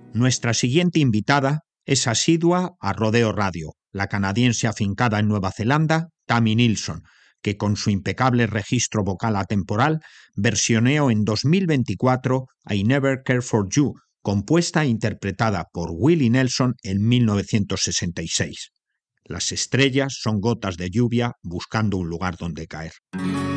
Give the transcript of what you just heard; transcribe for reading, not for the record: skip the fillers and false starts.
Nuestra siguiente invitada es asidua a Rodeo Radio, la canadiense afincada en Nueva Zelanda, Tami Nilsson, que con su impecable registro vocal atemporal versioneó en 2024 I Never Care for You, compuesta e interpretada por Willie Nelson en 1966. Las estrellas son gotas de lluvia buscando un lugar donde caer.